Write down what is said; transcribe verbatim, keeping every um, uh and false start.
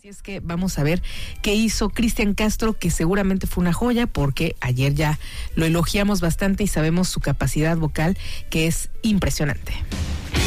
Así es que vamos a ver qué hizo Cristian Castro, que seguramente fue una joya, porque ayer ya lo elogiamos bastante y sabemos su capacidad vocal, que es impresionante.